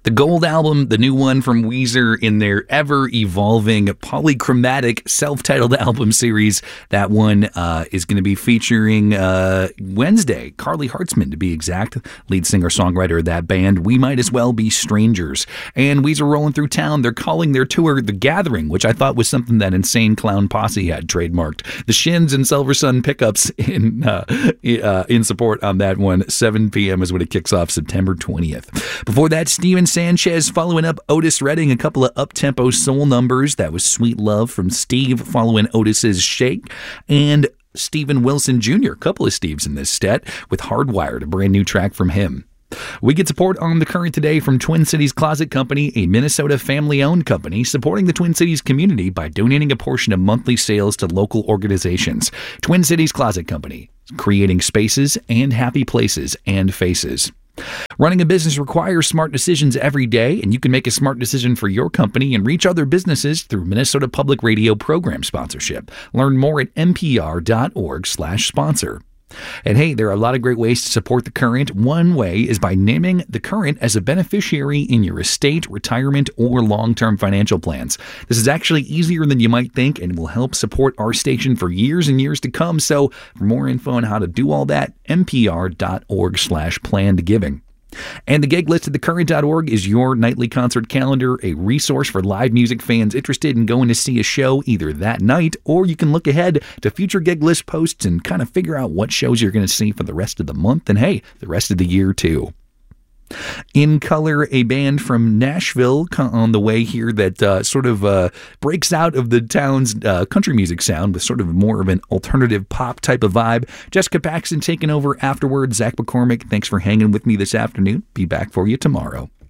The Gold album, the new one from Weezer in their ever-evolving polychromatic self-titled album series. That one is going to be featuring Wednesday, Carly Hartzman to be exact, lead singer-songwriter of that band. We Might As Well Be Strangers. And Weezer rolling through town. They're calling their tour The Gathering, which I thought was something that Insane Clown Posse had trademarked. The Shins and Silver Sun pickups in support on that one. 7 p.m. is when it kicks off, September 20th. Before that, Steven Sanchez following up Otis Redding, a couple of up-tempo soul numbers. That was Sweet Love from Steve following Otis's Shake. And Steven Wilson Jr., a couple of Steves in this set, with Hardwired, a brand new track from him. We get support on The Current today from Twin Cities Closet Company, a Minnesota family-owned company supporting the Twin Cities community by donating a portion of monthly sales to local organizations. Twin Cities Closet Company, creating spaces and happy places and faces. Running a business requires smart decisions every day, and you can make a smart decision for your company and reach other businesses through Minnesota Public Radio program sponsorship. Learn more at npr.org/sponsor. And hey, there are a lot of great ways to support The Current. One way is by naming The Current as a beneficiary in your estate, retirement, or long-term financial plans. This is actually easier than you might think and will help support our station for years and years to come. So for more info on how to do all that, npr.org/plannedgiving. And the gig list at thecurrent.org is your nightly concert calendar, a resource for live music fans interested in going to see a show either that night, or you can look ahead to future gig list posts and kind of figure out what shows you're going to see for the rest of the month and, hey, the rest of the year too. In Color, a band from Nashville on the way here that sort of breaks out of the town's country music sound with sort of more of an alternative pop type of vibe. Jessica Paxton taking over afterwards. Zach McCormick, thanks for hanging with me this afternoon. Be back for you tomorrow.